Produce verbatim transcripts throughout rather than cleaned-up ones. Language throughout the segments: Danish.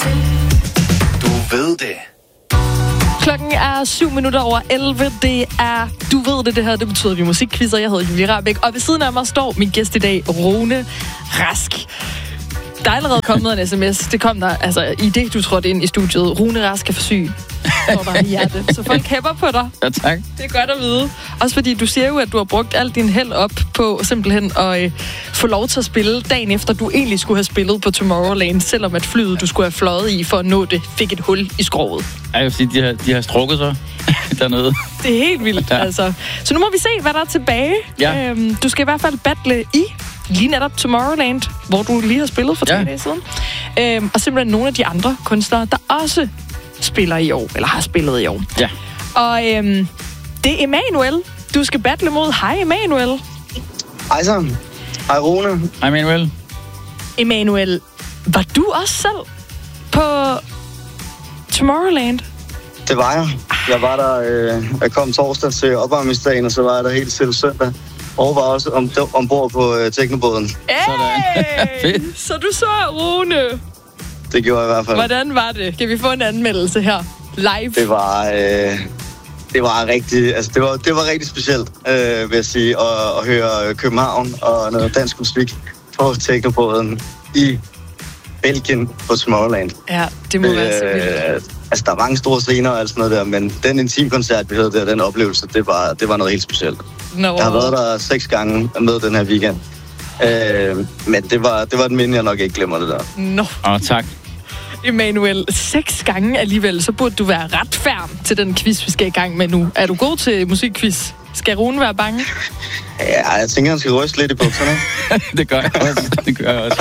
Du ved det. Klokken er syv minutter over elleve. Det er, du ved det, det her. Det betyder, at vi er musikquizzer. Jeg hedder Julie Rahbek, og ved siden af mig står min gæst i dag, Rune Rask. Der er allerede kommet en sms. Det kom der, altså, i det, du trådte ind i studiet. Rune Rask er for syg. Står der i hjertet. Så folk hæpper på dig. Ja, tak. Det er godt at vide. Også fordi du siger jo, at du har brugt al din held op på simpelthen at øh, få lov til at spille dagen efter, du egentlig skulle have spillet på Tomorrowland, selvom at flyet, du skulle have fløjet i for at nå det, fik et hul i skroget. Ja, jeg vil sige, de har, de har strukket sig dernede. Det er helt vildt, ja. Altså. Så nu må vi se, hvad der er tilbage. Ja. Øhm, du skal i hvert fald battle i lige netop Tomorrowland, hvor du lige har spillet for tre ja. dage siden. Øhm, og simpelthen nogle af de andre kunstnere, der også spiller i år, eller har spillet i år. Ja. Og øhm, det er Emanuel, du skal battle mod. Hej, Emanuel. Hej så. Hej, Rune. Hej, Emanuel. Emanuel, var du også selv på Tomorrowland? Det var jeg. Jeg var der, øh, jeg kom torsdag til opvarmningsdagen, og så var jeg der helt til søndag. Og var også om, ombord på øh, teknobåden. Hey! Så du så Rune. Det gjorde jeg i hvert fald. Hvordan var det? Kan vi få en anmeldelse her? Live? Det var, øh, det var rigtig, altså det var, det var rigtig specielt, øh, vil jeg sige, at, at høre København og noget dansk musik på teknobåden i Belgien på Tomorrowland. Ja, det må øh, være så vildt. Altså, der er mange store scener og alt sådan noget der, men den intimkoncert, vi havde der, den oplevelse, det var, det var noget helt specielt. No. Jeg har været der seks gange med den her weekend. Øh, men det var, det var et minde, jeg nok ikke glemmer det der. Nå. No. Åh, tak. Emanuel, seks gange alligevel, så burde du være ret færm til den quiz, vi skal i gang med nu. Er du god til musikquiz? Skal Rune være bange? Ja, jeg tænker, han skal ryste lidt i bukserne. Det gør jeg også. Det gør jeg også.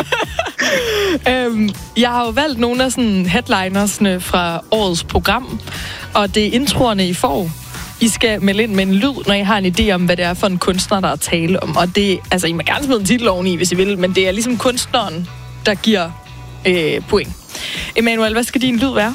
øhm, jeg har jo valgt nogle af sådan headlinersne fra årets program, og det er introerne, I får. I skal melde ind med en lyd, når I har en idé om, hvad det er for en kunstner, der er tale om. Og det, altså, I må gerne smide en titel oveni, hvis I vil, men det er ligesom kunstneren, der giver øh, point. Emanuel, hvad skal din lyd være?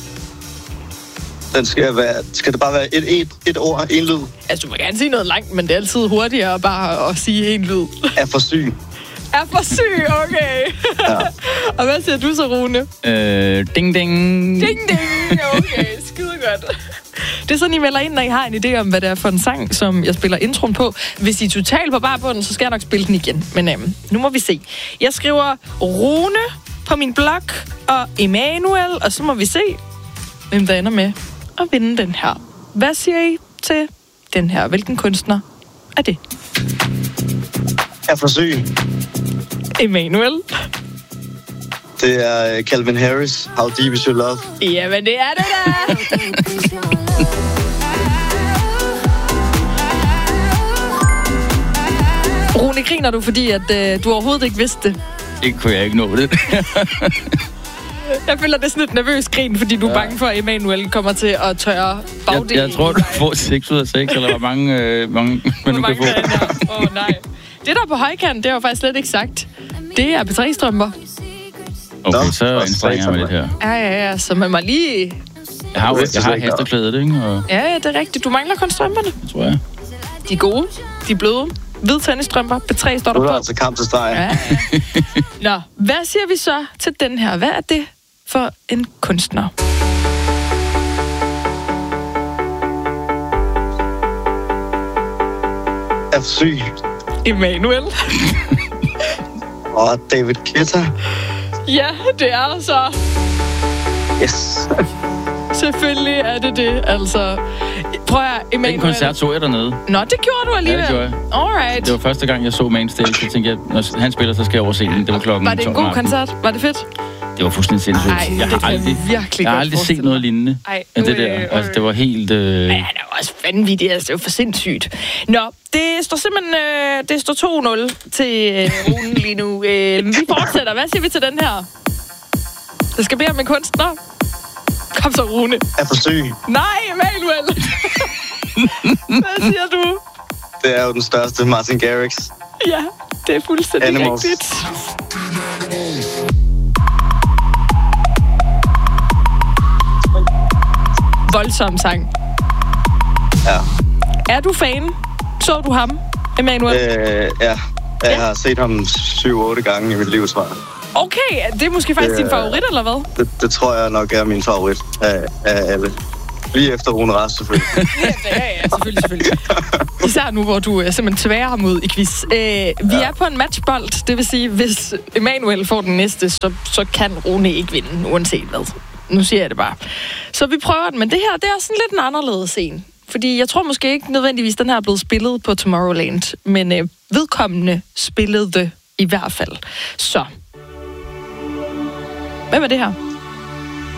Den skal være, skal det bare være et, et, et ord, en lyd? Altså, du må gerne sige noget langt, men det er altid hurtigere bare at sige en lyd. Er for syg. Er for syg, okay. Ja. Og hvad siger du så, Rune? Øh, ding, ding. Ding, ding. Okay, skide godt. Det er sådan, I melder ind, når I har en idé om, hvad det er for en sang, som jeg spiller introen på. Hvis I er totalt på barbunden, så skal jeg nok spille den igen. Men øhm, nu må vi se. Jeg skriver Rune på min blog, og Emanuel, og så må vi se, hvem der ender med at vinde den her. Hvad siger I til den her? Hvilken kunstner er det? Er for syg. Emanuel. Det er Calvin Harris, How Deep Is Your Love. Jamen, det er det da. Rune, griner du, fordi at, øh, du overhovedet ikke vidste det? Ikke kunne jeg ikke nå det. Jeg føler, det er sådan et nervøs grin, fordi du er bange for, at Emanuel kommer til at tørre bagdelen. Jeg, jeg tror, du får seks ud af seks, eller hvor mange, øh, mange man nu kan få. Åh, oh, nej. Det, der er på højkant, det har jo faktisk slet ikke sagt. Det er P tre-strømper. Okay, Nå, så indstrænger jeg mig lidt her. Ja, ja, ja. Så man må lige... Jeg har, jeg har hesteklædet, ikke? Og... Ja, ja, det er rigtigt. Du mangler kun strømperne. Det tror jeg. De er gode. De er bløde. Hvide tennisstrømper. P tre står der på. Nu er der altså kamp til streg. Ja, ja. Nå, hvad siger vi så til den her? Hvad er det for en kunstner? Er syg. Emanuel. Og David Guetta. Ja, det er så. Yes. Selvfølgelig er det det, altså. Prøv at, Emanuel. Den koncert så jeg dernede. Nå, det gjorde du alligevel. Ja, det gjorde jeg. Alright. Det var første gang, jeg så Mainstage, så tænkte jeg, når han spiller, så skal jeg over scenen. Det var klokken Var det en god koncert? Var det fedt? Det var fuldstændig sindssygt. Ej, jeg har aldrig, virkelig jeg har aldrig set noget lignende. Ej, ja, det der. Altså, det var helt... Øh... Ja, det var også vanvittigt. Altså, det var for sindssygt. Nå, det står simpelthen... Øh, det står to nul til øh, Rune lige nu. Øh, vi fortsætter. Hvad siger vi til den her? Det skal bede om en kunstner. Kom så, Rune. Er for syg. Nej, Emanuel. Hvad siger du? Det er jo den største, Martin Garrix. Ja, det er fuldstændig Animals. rigtigt. Voldsom sang. Ja. Er du fan? Så du ham, Emanuel? Øh, ja. Jeg har set ham syv otte gange i mit liv, tror jeg. Okay, det er måske faktisk Det er- din favorit, eller hvad? Det, det tror jeg nok er min favorit af, af alle. Lige efter Rune Rast, selvfølgelig. Ja, ja, ja, selvfølgelig, selvfølgelig. Især nu, hvor du uh, simpelthen tværer ham ud i quiz. Uh, vi ja. er på en matchbold, det vil sige, hvis Emanuel får den næste, så, så kan Rune ikke vinde, uanset hvad. Nu siger jeg det bare. Så vi prøver den, men det her, det er sådan lidt en anderledes scene. Fordi jeg tror måske ikke nødvendigvis, den her er blevet spillet på Tomorrowland, men uh, vedkommende spillede det i hvert fald. Så. Hvem er det her?